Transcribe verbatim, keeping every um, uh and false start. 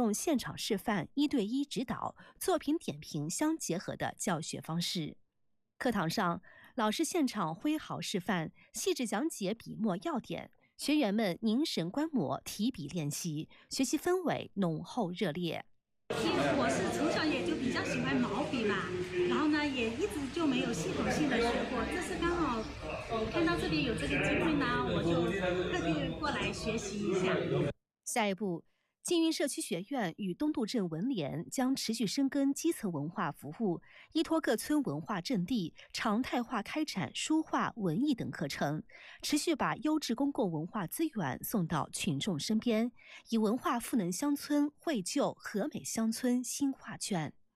用现场示范、一对一指导、作品点评相结合的教学方式。课堂上，老师现场挥毫示范，细致讲解笔墨要点，学员们凝神观摩，提笔练习，学习氛围浓厚热烈。 因为我是从小也就比较喜欢毛笔嘛，然后呢也一直就没有系统性的学过，这次刚好看到这边有这个机会呢，我就特地过来学习一下。 下一步，缙云社区学院与东渡镇文联将持续深耕基层文化服务，依托各村文化阵地，常态化开展书画、文艺等课程，持续把优质公共文化资源送到群众身边，以文化赋能乡村，绘就和美乡村新画卷。